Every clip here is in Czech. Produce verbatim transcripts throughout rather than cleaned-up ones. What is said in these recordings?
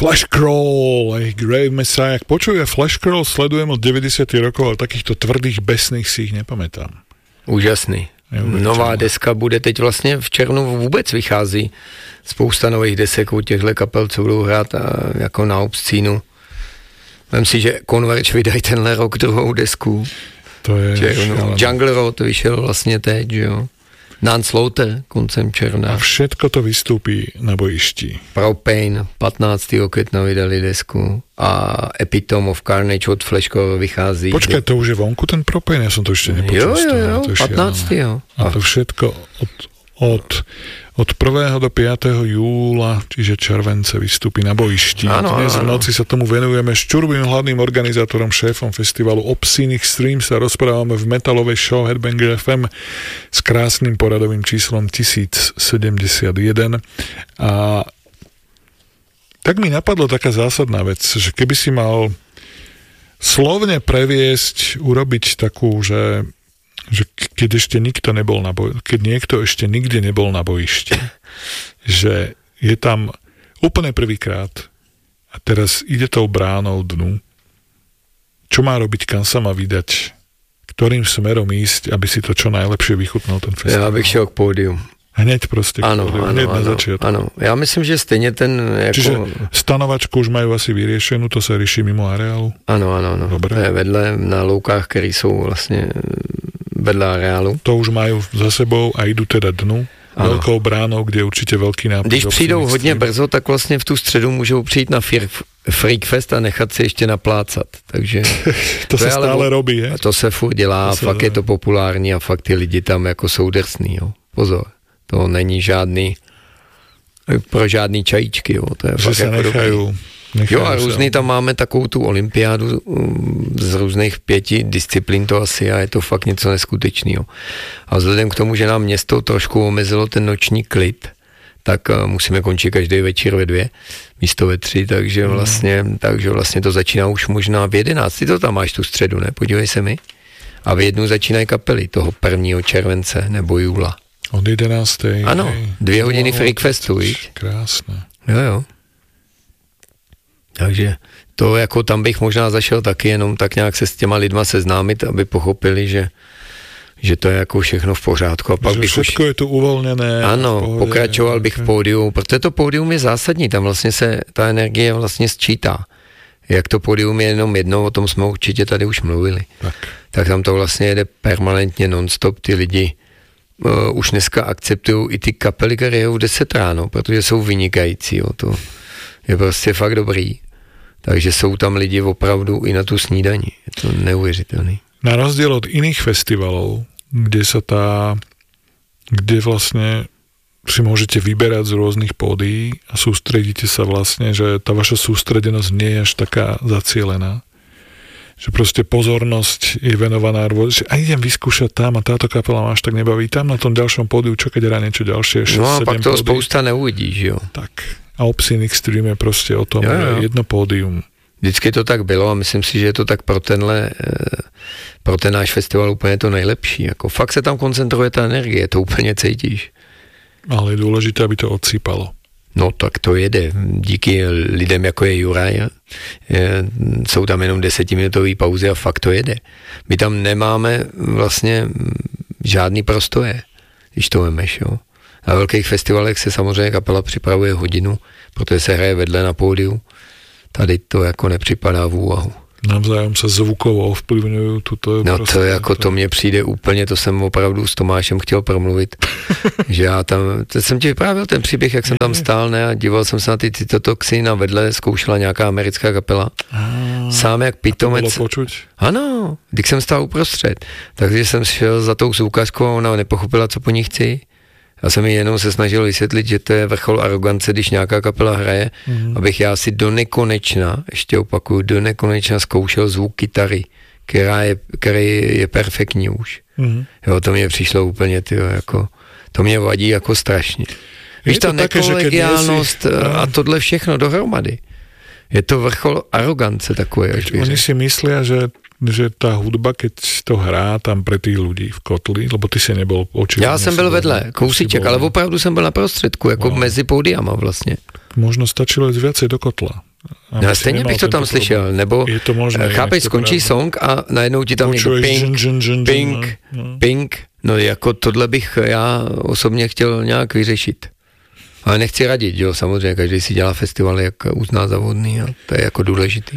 Flash Crawl, aj Grave Messiah. Ak počujem Flash Crawl, sledujem od deväťdesiatych rokov, ale takýchto tvrdých besných si ich nepamätám. Úžasný. Nová deska bude teď vlastně v červnu vůbec vychází. Spousta nových desek od těchto kapel, co budou hrát a jako na obscínu. Vem si, že Converge vydají tenhle rok druhou desku. To je červnu. Jungle Road vyšel vlastně teď, že jo. Nance Slaughter koncem června. A všetko to vystúpí na bojišti. Propane patnáctého května vydali desku a Epitome of Carnage od Flashcore vychází. Počkaj, to už je vonku ten Propane? Ja som to ešte nepočul. Jo, jo, jo, patnáctého A to všetko od, od, od prvého do piateho júla, čiže července, vystúpi na bojišti. Áno, Dnes v áno. noci sa tomu venujeme s Čurbým, hlavným organizátorom, šéfom festivalu Obscene Extreme, sa rozprávame v metalovej show Headbanger ef em s krásnym poradovým číslom tisíc sedemdesiatjeden. A tak mi napadla taká zásadná vec, že keby si mal slovne previesť, urobiť takú, že, že keď ešte nikto nebol na boj, keď niekto ešte nikde nebol na bojišti, že je tam úplne prvýkrát a teraz ide tou bránou dnu, čo má robiť, kam sa má vydať, ktorým smerom ísť, aby si to čo najlepšie vychutnal ten festival. Já bych šel k pódium. Hneď proste. Ano, pódium, ano, hneď na ano, začiatku. ano. Já myslím, že stejně ten jako... Čiže stanovačku už majú asi vyriešenú, to sa rieši mimo areálu? Ano, ano, ano. Dobre. To je vedle na loukách, které jsou vlastně vedle areálu. To už majú za sebou a idú teda dnu. Ano. Veľkou bránou, kde je určite veľký nápad. Když přijdou hodně brzo, tak vlastně v tu středu můžou přijít na Freak Fest a nechat si ještě naplácat. Takže to, to se stále ale, robí, je? To se furt dělá, to fakt je to populární a fakt ty lidi tam jako jsou drsný, jo. Pozor, to není žádný pro žádný čajíčky, jo. To je že fakt se jako nechajú, nechajú jo a různý tam máme takovou tu olympiádu z různých pěti disciplín to asi a je to fakt něco neskutečného. A vzhledem k tomu, že nám město trošku omezilo ten noční klid, tak uh, musíme končit každý večer ve dvě, místo ve tři, takže vlastně, mm. takže vlastně to začíná už možná v jedenáct. Ty to tam máš tu středu, ne? Podívej se mi. A v jednu začínají kapely toho prvního července nebo júla. Od jedenástej Ano, dvě hodiny Freak Festu, víš? Krásné. Jo, jo. Takže to jako tam bych možná zašel taky jenom tak nějak se s těma lidma seznámit, aby pochopili, že, že to je jako všechno v pořádku. A pak že bych všetko už, je tu uvolněné. ano, pohodě, pokračoval bych v pódiu, protože to pódium je zásadní, tam vlastně se ta energie vlastně sčítá. Jak to pódium je jenom jedno, o tom jsme určitě tady už mluvili. Tak, tak tam to vlastně jede permanentně non-stop, ty lidi uh, už dneska akceptují i ty kapely, které jdou v deset ráno, protože jsou vynikající, jo, to je prostě fakt dobrý. Takže jsou tam lidi opravdu i na tu snídani. Je to neuvěřitelný. Na rozdiel od iných festivalov, kde sa tá, kde vlastne si môžete vyberať z rôznych pódií a sústredíte sa vlastne, že tá vaša sústredenosť nie je až taká zacielená. Že proste pozornosť je venovaná rôzne, že a idem vyskúšať tam a táto kapela ma až tak nebaví. Tam na tom ďalšom pódiu, čo keď hrá niečo ďalšie. šesť, no a pak toho pódií. spousta neuvidíš, jo. Tak. A Obscene Extreme je proste o tom, jo, jo. že jedno pódium. Vždycky to tak bylo a myslím si, že je to tak pro tenhle, pro ten náš festival úplně to nejlepší. Jako fakt se tam koncentruje ta energie, to úplně cítíš. Ale je důležité, aby to odsýpalo. No tak to jede. Díky lidem, jako je Juraj, je, jsou tam jenom desetiminutový pauzy a fakt to jede. My tam nemáme vlastně žádný prostoje, když to vemeš, jo. Na velkých festivalech se samozřejmě kapela připravuje hodinu, protože se hraje vedle na pódiu. Tady to jako nepřipadá v úvahu. Navzájem se zvukovo ovplyvňují tuto... No prostě, to jako to mně přijde úplně, to jsem opravdu s Tomášem chtěl promluvit, že já tam, teď jsem ti vyprávěl ten příběh, jak jsem tam stál, ne, a díval jsem se na ty cytotoxiny a vedle zkoušela nějaká americká kapela. A, sám jak pitomec. To bylo počuť? Ano, když jsem stál uprostřed, takže jsem šel za tou zvukařkou a ona nepochopila, co po ní chci. Já jsem jí jenom se snažil vysvětlit, že to je vrchol arogance, když nějaká kapela hraje, mm. abych já si do nekonečna, ještě opakuju, do nekonečna zkoušel zvuk kytary, která je, který je perfektní už. Mm. Jo, to mě přišlo úplně, tyjo, jako, to mě vadí jako strašně. Víš, ta nekolegiálnost a tohle všechno dohromady. Je to vrchol arogance takové. Oni si myslia, že že tá hudba, keď to hrá tam pre tých ľudí v kotli, lebo ty si nebol očividne. Já jsem byl vedle, kousíček, ale opravdu jsem byl na prostředku, jako wow. mezi pódiama vlastně. tak možno stačilo ísť viacej do kotla. No a stejně bych to tam slyšel, problém. Nebo je to možné, chápeš, skončí pravda. Song a najednou ti tam někdo ping, žin, žin, ping, žin, no. ping, no jako tohle bych já osobně chtěl nějak vyřešit. Ale nechci radit, jo, samozřejmě, každý si dělá festival, jak uzná za vhodný, a to je jako důležitý.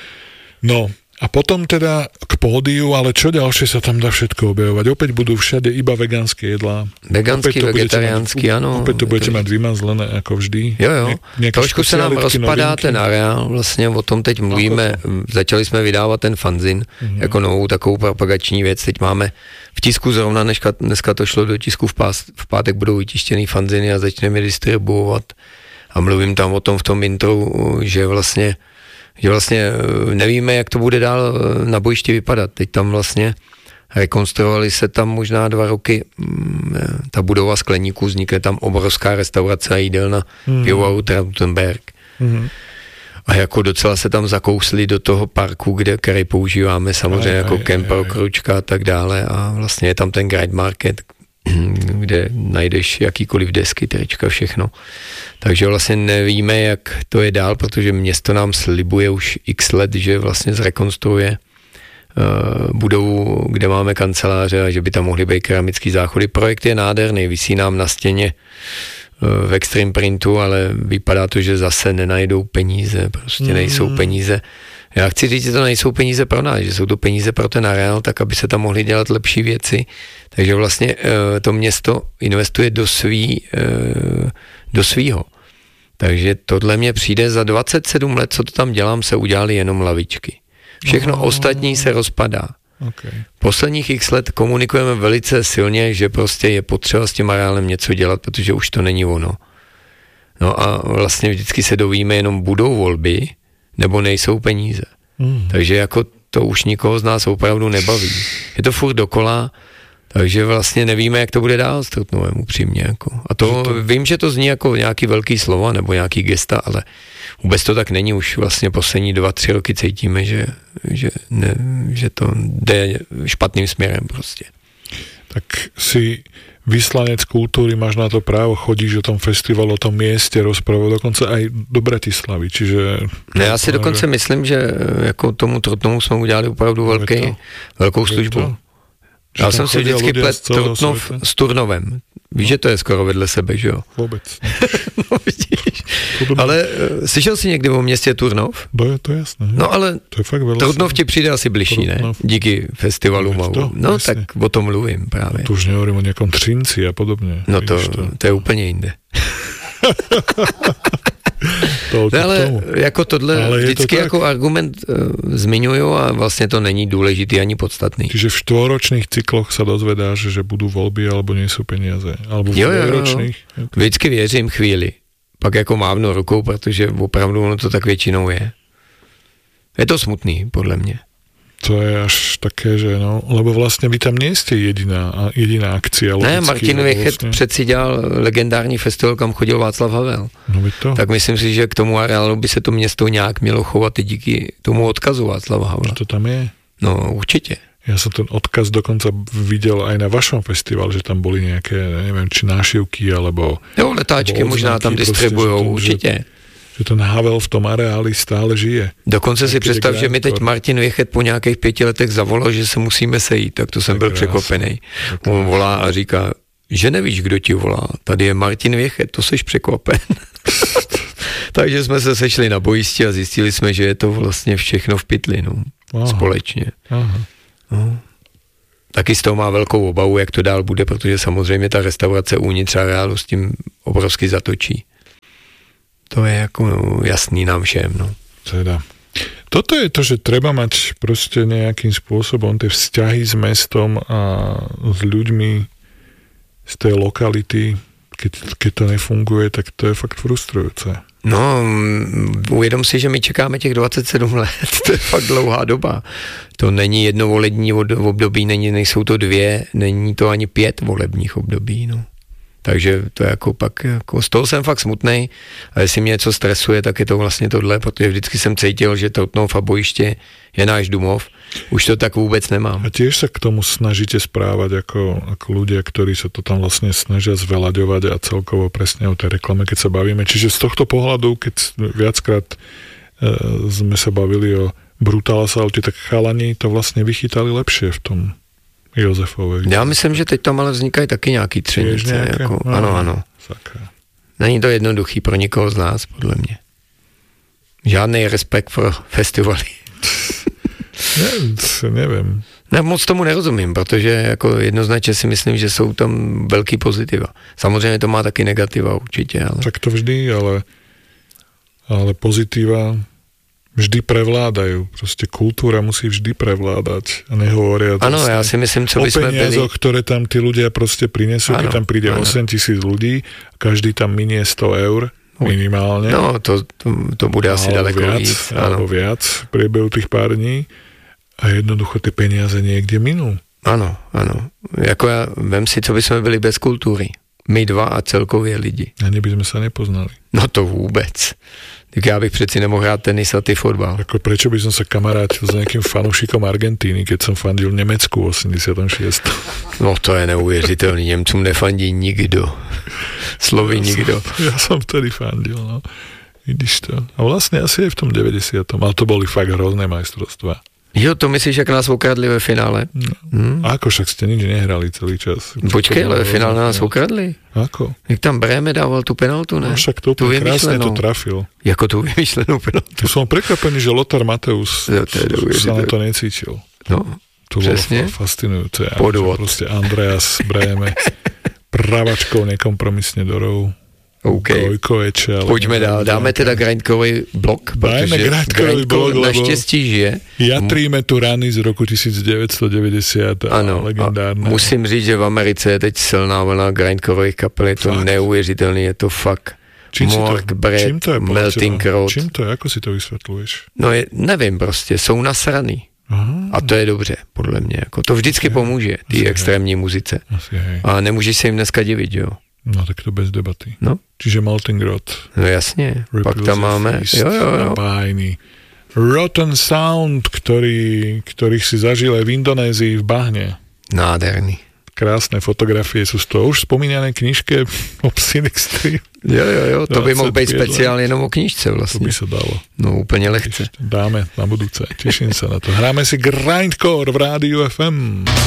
No, a potom teda k pódiu, ale čo ďalšie sa tam dá všetko objavovať? Opäť budú všade iba vegánske jedlá. Vegánsky, vegetariánsky, ano. Opäť to budete mať vymazlené, ako vždy. Jo, jo. Trošku se nám rozpadá ten areál, vlastně o tom teď mluvíme, začali jsme vydávat ten fanzin, mm-hmm. jako novou takovou propagační věc, teď máme v tisku zrovna, dneska, dneska to šlo do tisku, v, pás, v pátek budou vytištěný fanziny a začneme distribuovat. A mluvím tam o tom v tom intru, že vlastně že vlastně nevíme, jak to bude dál na bojišti vypadat. Teď tam vlastně rekonstruovali se tam možná dva roky ta budova skleníků, vznikne tam obrovská restaurace a jídelna mm. pivovaru Trautenberg. Mm. A jako docela se tam zakousli do toho parku, kde, který používáme samozřejmě aj, jako aj, kemper, aj, aj. kručka a tak dále a vlastně je tam ten Guide Market, kde najdeš jakýkoliv desky, trička, všechno. Takže vlastně nevíme, jak to je dál, protože město nám slibuje už x let, že vlastně zrekonstruuje uh, budovu, kde máme kanceláře a že by tam mohly být keramický záchody. Projekt je nádherný, visí nám na stěně uh, v Extreme Printu, ale vypadá to, že zase nenajdou peníze, prostě mm. nejsou peníze. Já chci říct, že to nejsou peníze pro nás, že jsou to peníze pro ten areál, tak aby se tam mohly dělat lepší věci. Takže vlastně to město investuje do svý, do svýho. Takže tohle mě přijde za dvacet sedm let, co to tam dělám, se udělali jenom lavičky. Všechno oh. ostatní se rozpadá. Okay. Posledních x let komunikujeme velice silně, že prostě je potřeba s tím areálem něco dělat, protože už to není ono. No a vlastně vždycky se dovíme, jenom budou volby, nebo nejsou peníze. Mm. Takže jako to už nikoho z nás opravdu nebaví. Je to furt dokola, takže vlastně nevíme, jak to bude dál s Trutnovem upřímně. Jako. A to, to vím, že to zní jako nějaký velký slova nebo nějaký gesta, ale vůbec to tak není. Už vlastně poslední dva, tři roky cítíme, že, že, ne, že to jde špatným směrem prostě. Tak si vyslanec kultúry, máš na to právo, chodíš o tom festivalu, o tom mieste, rozprávať dokonca aj do Bratislavy, čiže... No já si dokonce že... myslím, že jako tomu Trutnovu jsme udělali opravdu velký, velkou službu. Já jsem si vždycky plet Trutnov s Turnovem. Víš, no. že to je skoro vedle sebe, že jo? Vůbec. No vidíš. Ale uh, slyšel jsi někdy o městě Turnov? To je to jasné. No ale to je fakt Trutnov ti přijde asi bližší, ne? Díky festivalu. No, to, no jasně. Tak o tom mluvím právě. To už nehovorím o nějakom Třinci a podobně. No to, to. to je úplně jinde. To, no, ale tomu. Jako tohle ale vždycky to jako argument uh, zmiňuju a vlastně to není důležitý ani podstatný. Čiže v štvoročných cykloch sa dozvedáš, že budú voľby alebo nie sú peniaze. Alebo v dvojročných. Vždycky věřím chvíli. Pak jako mávnu rukou, protože opravdu ono to tak většinou je. Je to smutný, podle mě. To je až také, že no, lebo vlastně vy tam nejste jediná, jediná akcia. Ne, Martin Věchet vlastně přeci dělal legendární festival, kam chodil Václav Havel. No to. Tak myslím si, že k tomu areálu by se to město nějak mělo chovat i díky tomu odkazu Václava Havla. To tam je? No, určitě. Ja som ten odkaz dokonca videl aj na vašom festivale, že tam boli nejaké, neviem, či nášivky, alebo... Jo, letáčky možná tam distribujou, určitě. Že ten Havel v tom areáli stále žije. Dokonce si představ, že mi teď Martin Věchet po nějakých pěti letech zavolal, že se musíme sejít, tak to jsem byl překvapený. On volá a říká, že nevíš, kdo ti volá, tady je Martin Věchet, to seš překvapen. Takže jsme se sešli na bojišti a zjistili jsme, že je to vlastně všechno v pytli, no, aha, společně. Aha. No. Taky z toho má velkou obavu, jak to dál bude, protože samozřejmě ta restaurace uvnitř areálu s tím obrovsky zatočí. To je jako no, jasný nám všem, no. Teda. Toto je to, že treba mať proste nejakým spôsobom tie vzťahy s mestom a s ľuďmi z tej lokality. Keď, keď to nefunguje, tak to je fakt frustrujúce. No, uvědom si, že my čekáme těch dvacet sedm let, to je fakt dlouhá doba. To není jedno volební období, není, nejsou to dvě, není to ani pět volebních období, no. Takže to je jako pak, jako z toho jsem fakt smutnej a jestli mě něco stresuje, tak je to vlastně tohle, protože vždycky jsem cítil, že Trutnov a bojiště je náš domov. Už to tak vůbec nemám. A tiež sa k tomu snažíte správať ako, ako ľudia, ktorí sa to tam vlastne snažia zvelaďovať a celkovo presne o tej reklame, keď sa bavíme. Čiže z tohto pohľadu, keď viackrát e, sme sa bavili o Brutál Asalte, tak chalani to vlastne vychytali lepšie v tom Josefovej. Já myslím, že teď tam ale vznikají taky nějaký třenice. Jako, no, ano, ano. Sakra. Není to jednoduchý pro nikoho z nás, podle mě. Žádný respekt pro festivaly. Ne, nevím. Ne, moc tomu nerozumím, protože jako jednoznačně si myslím, že jsou tam velký pozitiva. Samozřejmě to má taky negativa určitě. Ale... Tak to vždy, ale, ale pozitiva vždy prevládajú. Proste kultúra musí vždy prevládať. A nehovoria ano, ja si myslím, co by sme byli... O peniazoch, ktoré tam tí ľudia proste prinesú, ano, keď tam príde ano. osem tisíc ľudí, každý tam minie sto eur minimálne. No, to, to, to bude asi daleko viac, víc. Alebo viac v priebehu tých pár dní. A jednoducho ty peniaze niekde minú. Ano, ano. Jako ja, vem si, co by sme byli bez kultúry. My dva a celkově lidi. Ani by sme sa nepoznali. No to vůbec. Tak já bych přeci nemohl hrát tenis a ty fotbal. Ako prečo by som sa kamarátil s nejakým fanúšikom Argentíny, keď som fandil v Nemecku v osemdesiatom šiestom No to je neuvěřitelný. Němcům nefandí nikdo. Slovy ja nikdo. Som, ja som vtedy fandil, no. Vidíš to. A vlastne asi aj v tom deväťdesiatom Ale to boli fakt hrozné majstrovstvá. Jo, to myslíš, jak nás okradli ve finále? No. Hmm. A ako však ste nič nehrali celý čas? Počkej, ale ve finále nás okradli. Ako? Jak tam Bréme dával tu penaltu, ne? No však to úplne krásne to trafil. Jako tu vymyšlenou penaltu. To som prekvapený, že Lothar Matthäus no, to sa na to necítil. No, to přesně. bolo fascinujúce. Podvod. Proste Andreas Bréme pravačkou nekompromisne do rohu. OK. Trojkoveče, ale Pojďme dál, dáme teda grindkový blok, Dajme grindkový blok, lebo naštěstí žije. Jatríme tu rany z roku devätnásťstodeväťdesiat a ano, legendárne. A musím říct, že v Americe je teď silná vlna grindkových kapel, je to fakt neuvěřitelný, je to fakt. Čím Mork, to, Brett, čím to je Melting Road. Čím to je, ako si to vysvetľuješ? No je, nevím prostě, jsou nasraný. Aha. A to je dobře, podle mě. Jako to vždycky asi pomůže, té extrémní muzice. A nemůžeš se jim dneska divit, jo. No tak to bez debaty. No. Čiže Melting Road. No jasně, pak tam máme. Jo, jo, jo. Bájny. Rotten Sound, ktorý, ktorých si zažil aj v Indonézii v bahne. Nádherný. Krásne fotografie sú z toho už spomínané knižke Obscene Extreme. Jo, jo, jo, to by mohl být speciálně jenom o knižce vlastně. To by sa dalo. No úplně lehce. Dáme na budúce, teším sa na to. Hráme si Grindcore v Rádiu ef em.